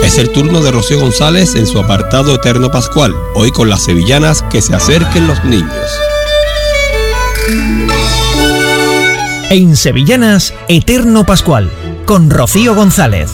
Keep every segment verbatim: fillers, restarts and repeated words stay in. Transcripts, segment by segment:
Es el turno de Rocío González en su apartado Eterno Pascual, hoy con las sevillanas Que se acerquen los niños. En Sevillanas, Eterno Pascual, con Rocío González.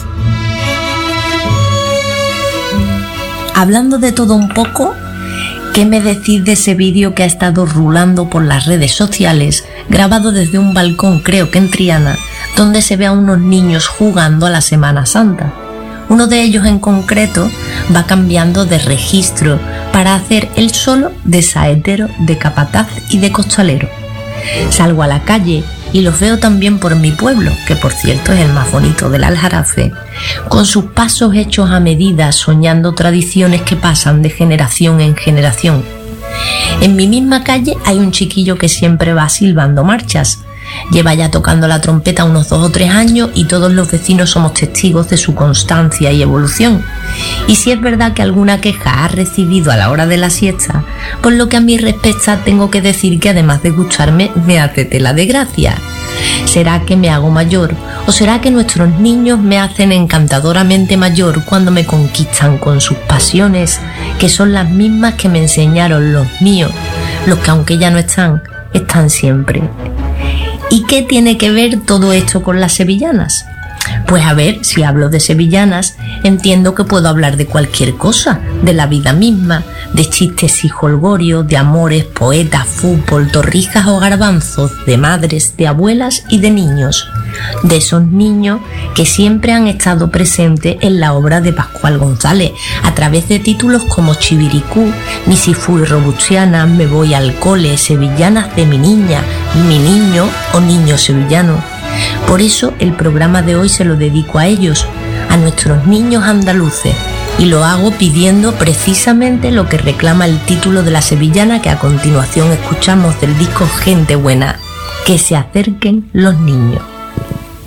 Hablando de todo un poco, ¿qué me decís de ese vídeo que ha estado rulando por las redes sociales, grabado desde un balcón, creo que en Triana, donde se ve a unos niños jugando a la Semana Santa? Uno de ellos en concreto va cambiando de registro para hacer él solo de saetero, de capataz y de costalero. Salgo a la calle y los veo también por mi pueblo, que por cierto es el más bonito del Aljarafe, con sus pasos hechos a medida, soñando tradiciones que pasan de generación en generación. En mi misma calle hay un chiquillo que siempre va silbando marchas. Lleva ya tocando la trompeta unos dos o tres años y todos los vecinos somos testigos de su constancia y evolución. Y si es verdad que alguna queja ha recibido a la hora de la siesta, por lo que a mí respecta tengo que decir que además de gustarme me hace tela de gracia. ¿Será que me hago mayor? ¿O será que nuestros niños me hacen encantadoramente mayor cuando me conquistan con sus pasiones, que son las mismas que me enseñaron los míos, los que aunque ya no están, están siempre? ¿Y qué tiene que ver todo esto con las sevillanas? Pues a ver, si hablo de sevillanas, entiendo que puedo hablar de cualquier cosa, de la vida misma, de chistes y jolgorios, de amores, poetas, fútbol, torrijas o garbanzos, de madres, de abuelas y de niños. De esos niños que siempre han estado presentes en la obra de Pascual González, a través de títulos como Chibiricú, Ni si fui robustiana, Me voy al cole, Sevillanas de mi niña, Mi niño o Niño sevillano. Por eso el programa de hoy se lo dedico a ellos, a nuestros niños andaluces, y lo hago pidiendo precisamente lo que reclama el título de la sevillana que a continuación escuchamos del disco Gente Buena: que se acerquen los niños.